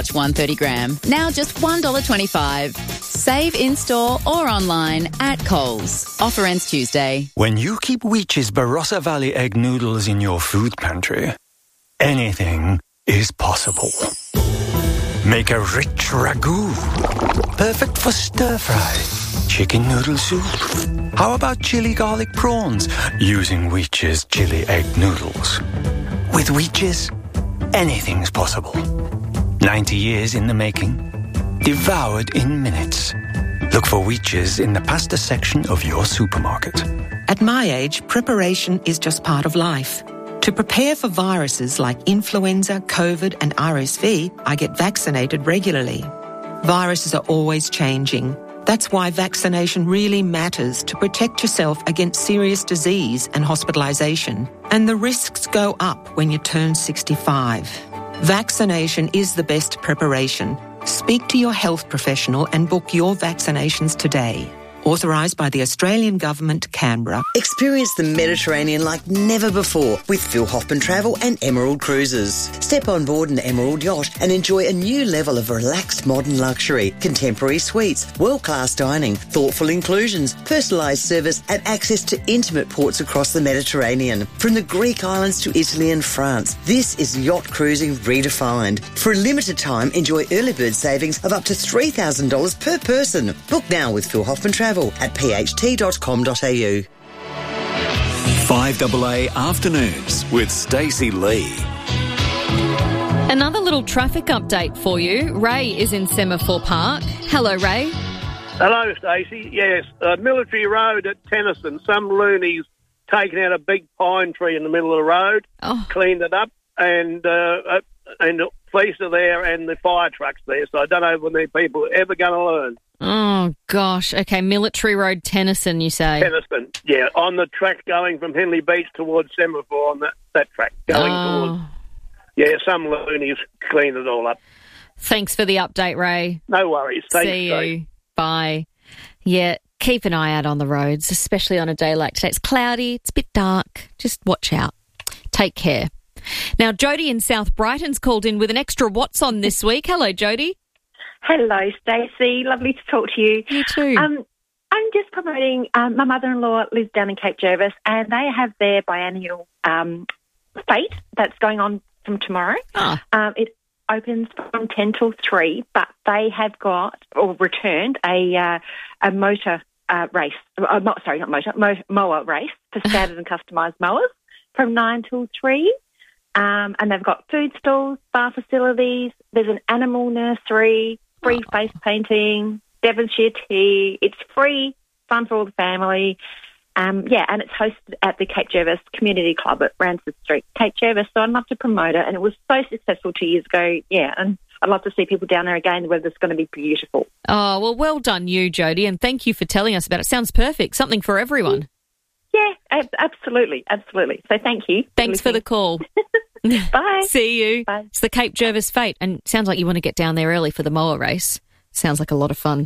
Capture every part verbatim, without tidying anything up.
one thirty gram. Now just one dollar twenty-five. Save in-store or online at Coles. Offer ends Tuesday. When you keep Weech's Barossa Valley egg noodles in your food pantry, anything is possible. Make a rich ragu, perfect for stir-fry. Chicken noodle soup. How about chili garlic prawns using Weech's chili egg noodles? With Weech's, anything's possible. ninety years in the making, devoured in minutes. Look for Weech's in the pasta section of your supermarket. At my age, preparation is just part of life. To prepare for viruses like influenza, COVID and R S V, I get vaccinated regularly. Viruses are always changing. That's why vaccination really matters to protect yourself against serious disease and hospitalisation. And the risks go up when you turn sixty-five. Vaccination is the best preparation. Speak to your health professional and book your vaccinations today. Authorised by the Australian Government, Canberra. Experience the Mediterranean like never before with Phil Hoffman Travel and Emerald Cruises. Step on board an Emerald yacht and enjoy a new level of relaxed modern luxury, contemporary suites, world-class dining, thoughtful inclusions, personalised service and access to intimate ports across the Mediterranean. From the Greek islands to Italy and France, this is yacht cruising redefined. For a limited time, enjoy early bird savings of up to three thousand dollars per person. Book now with Phil Hoffman Travel at p h t dot com dot a u. five A A Afternoons with Stacey Lee. Another little traffic update for you. Ray is in Semaphore Park. Hello, Ray. Hello, Stacey. Yes, uh, Military Road at Tennyson. Some loonies taken out a big pine tree in the middle of the road, oh. cleaned it up, and uh, uh, and the police are there and the fire truck's there. So I don't know when these people are ever going to learn. Oh, gosh. Okay, Military Road, Tennyson, you say? Tennyson, yeah, on the track going from Henley Beach towards Semaphore on that, that track. Going oh. towards, yeah, some loonies cleaned it all up. Thanks for the update, Ray. No worries. Stay See safe. you. Bye. Yeah, keep an eye out on the roads, especially on a day like today. It's cloudy, it's a bit dark. Just watch out. Take care. Now, Jody in South Brighton's called in with an extra What's On this week. Hello, Jody. Hello, Stacey. Lovely to talk to you. You too. Um, I'm just promoting, um, my mother-in-law lives down in Cape Jervis and they have their biennial um, fete that's going on from tomorrow. Ah. Um, it opens from ten till three, but they have got, or returned, a uh, a motor uh, race, uh, mo- sorry, not motor, mo- mower race for standard and customised mowers from nine till three. Um, and they've got food stalls, bar facilities, there's an animal nursery, free oh. face painting, Devonshire tea. It's free, fun for all the family. Um, yeah, and it's hosted at the Cape Jervis Community Club at Ransford Street, Cape Jervis. So I'd love to promote it. And it was so successful two years ago. Yeah, and I'd love to see people down there again. The weather's going to be beautiful. Oh, well, well done you, Jody, and thank you for telling us about it. Sounds perfect. Something for everyone. Yeah, ab- absolutely, absolutely. So thank you. Thanks for, for the call. Bye. See you. Bye. It's the Cape Jervis Fete, and sounds like you want to get down there early for the mower race. Sounds like a lot of fun.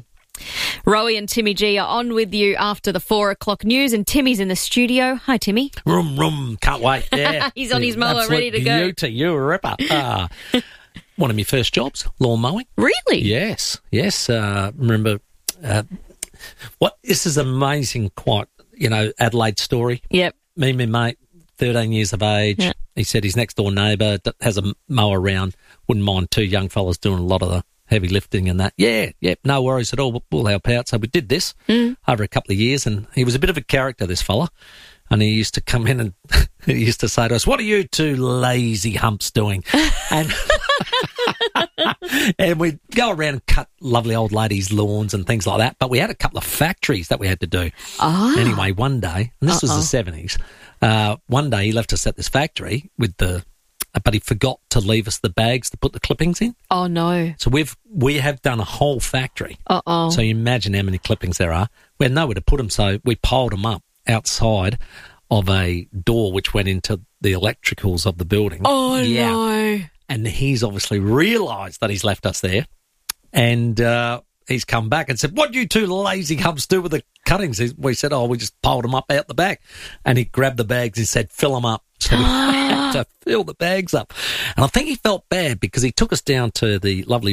Rowie and Timmy G are on with you after the four o'clock news, and Timmy's in the studio. Hi, Timmy. Rum, rum, can't wait. Yeah. He's on his mower, Absolute ready to go. Beauty, you're a ripper. Uh, one of my first jobs, lawn mowing. Really? Yes, yes. Uh, remember, uh, what? This is amazing, quite, you know, Adelaide story. Yep. Me and my mate, thirteen years of age. Yep. He said his next door neighbour has a mower around. Wouldn't mind two young fellas doing a lot of the heavy lifting and that. Yeah, yeah, no worries at all. We'll, we'll help out. So we did this mm. over a couple of years, and he was a bit of a character, this fella. And he used to come in and he used to say to us, "What are you two lazy humps doing?" and and we'd go around and cut lovely old ladies' lawns and things like that. But we had a couple of factories that we had to do. Oh. Anyway, one day, and this Uh-oh. was the seventies, uh, one day he left us at this factory with the, but he forgot to leave us the bags to put the clippings in. Oh, no. So we've, we have done a whole factory. Uh-oh. So you imagine how many clippings there are. We had nowhere to put them, so we piled them up outside of a door which went into the electricals of the building. Oh, yeah. no. And he's obviously realised that he's left us there, and uh, he's come back and said, "What do you two lazy humps do with the cuttings?" We said, "Oh, we just piled them up out the back." And he grabbed the bags and said, "Fill them up." So we had to fill the bags up. And I think he felt bad because he took us down to the lovely